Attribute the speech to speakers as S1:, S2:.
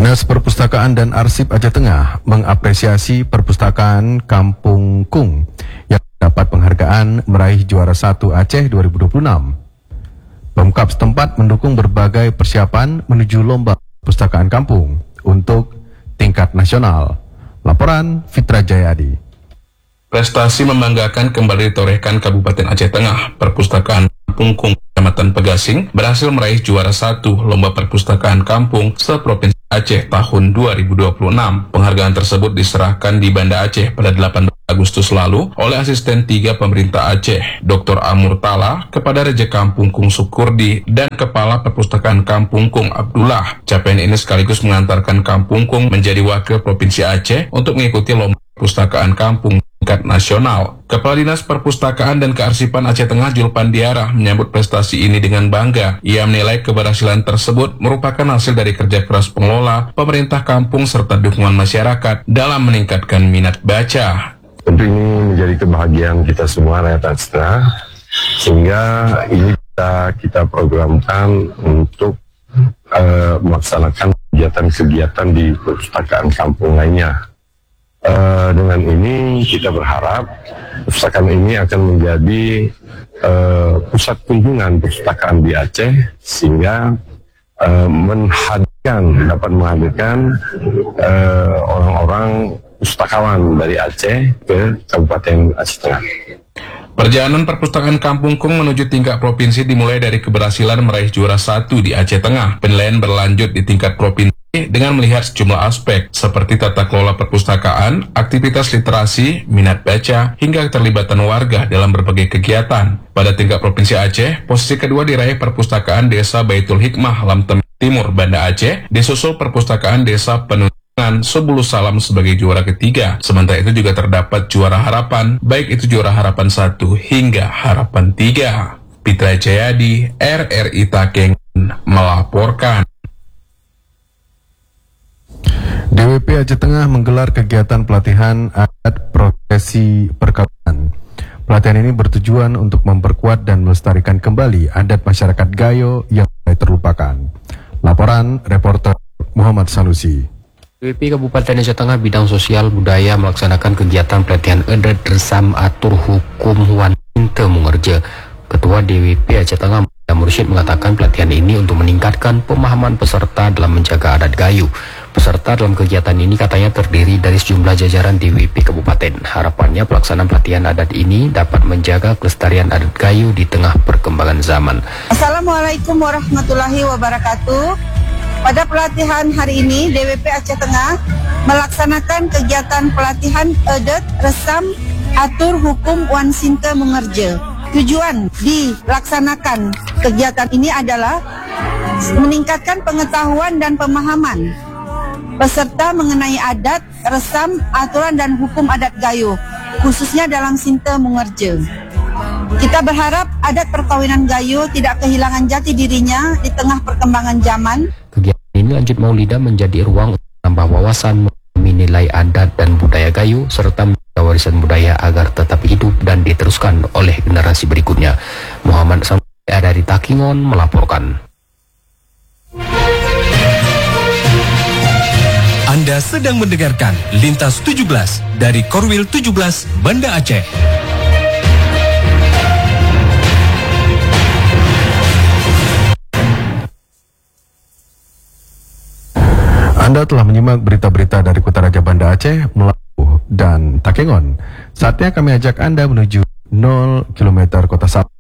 S1: Dinas Perpustakaan dan Arsip Aceh Tengah mengapresiasi Perpustakaan Kampung Kung yang dapat penghargaan meraih juara 1 Aceh 2026. Pemkab setempat mendukung berbagai persiapan menuju lomba perpustakaan kampung untuk tingkat nasional. Laporan Fitra Jayadi.
S2: Prestasi membanggakan kembali ditorehkan Kabupaten Aceh Tengah. Perpustakaan Kampung Kung Kecamatan Pegasing berhasil meraih juara 1 Lomba Perpustakaan Kampung se-Provinsi Aceh tahun 2026. Penghargaan tersebut diserahkan di Banda Aceh pada 18 Agustus lalu oleh Asisten 3 Pemerintah Aceh, Dr. Amur Tala, kepada Raja Kampung Kung Sukurdi dan Kepala Perpustakaan Kampung Kung Abdullah. Capaian ini sekaligus mengantarkan Kampung Kung menjadi wakil Provinsi Aceh untuk mengikuti Lomba Perpustakaan Kampung tingkat nasional. Kepala Dinas Perpustakaan dan Kearsipan Aceh Tengah Julpan Diarah menyambut prestasi ini dengan bangga. Ia menilai keberhasilan tersebut merupakan hasil dari kerja keras pengelola, pemerintah kampung serta dukungan masyarakat dalam meningkatkan minat baca.
S3: Tentu ini menjadi kebahagiaan kita semua rakyat Aceh Tengah, sehingga ini kita programkan untuk melaksanakan kegiatan-kegiatan di perpustakaan kampung lainnya. Dengan ini kita berharap perpustakaan ini akan menjadi pusat kunjungan perpustakaan di Aceh, sehingga dapat menghadirkan orang-orang pustakawan dari Aceh ke Kabupaten Aceh Tengah.
S2: Perjalanan Perpustakaan Kampung Kung menuju tingkat provinsi dimulai dari keberhasilan meraih juara 1 di Aceh Tengah. Penilaian berlanjut di tingkat provinsi dengan melihat sejumlah aspek seperti tata kelola perpustakaan, aktivitas literasi, minat baca, hingga keterlibatan warga dalam berbagai kegiatan. Pada tingkat Provinsi Aceh, posisi kedua diraih Perpustakaan Desa Baitul Hikmah Lam Timur Banda Aceh, disusul Perpustakaan Desa Penuntungan Sebulu Salam sebagai juara ketiga. Sementara itu juga terdapat juara harapan, baik itu juara harapan 1 hingga harapan 3. Fitra Jayadi, RRI Takeng melaporkan.
S1: DWP Aceh Tengah menggelar kegiatan pelatihan adat profesi perkawinan. Pelatihan ini bertujuan untuk memperkuat dan melestarikan kembali adat masyarakat Gayo yang mulai terlupakan. Laporan reporter Muhammad Sanusi.
S4: DWP Kabupaten Aceh Tengah Bidang Sosial Budaya melaksanakan kegiatan pelatihan adat resam atur hukum wan inte mungerje. Ketua DWP Aceh Tengah Mursyid mengatakan pelatihan ini untuk meningkatkan pemahaman peserta dalam menjaga adat Gayo. Peserta dalam kegiatan ini katanya terdiri dari sejumlah jajaran DWP Kabupaten. Harapannya pelaksanaan pelatihan adat ini dapat menjaga kelestarian adat Gayo di tengah perkembangan zaman.
S5: Assalamualaikum warahmatullahi wabarakatuh. Pada pelatihan hari ini, DWP Aceh Tengah melaksanakan kegiatan pelatihan adat resam atur hukum wan sinte mengerja. Tujuan dilaksanakan kegiatan ini adalah meningkatkan pengetahuan dan pemahaman peserta mengenai adat, resam, aturan dan hukum adat Gayo, khususnya dalam sinte mungerje. Kita berharap adat perkawinan Gayo tidak kehilangan jati dirinya di tengah perkembangan zaman.
S4: Kegiatan ini lanjut Maulida menjadi ruang untuk menambah wawasan mengenai nilai adat dan budaya Gayo serta warisan budaya agar tetap hidup dan diteruskan oleh generasi berikutnya. Muhammad Sanusi dari Takingon melaporkan.
S6: Anda sedang mendengarkan Lintas 17 dari Korwil 17 Banda Aceh.
S1: Anda telah menyimak berita-berita dari Kota Raja Banda Aceh, Melabuh, dan Takengon. Saatnya kami ajak Anda menuju 0 km Kota Sabah.